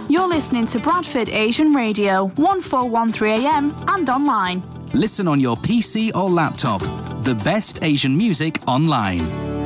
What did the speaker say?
You're listening to Bradford Asian Radio, 1413am and online. Listen on your PC or laptop. The best Asian music online.